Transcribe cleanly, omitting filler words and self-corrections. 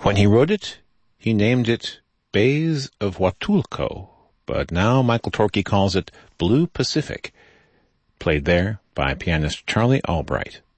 When he wrote it, he named it Bays of Huatulco, but now Michael Torke calls it Blue Pacific, played there by pianist Charlie Albright.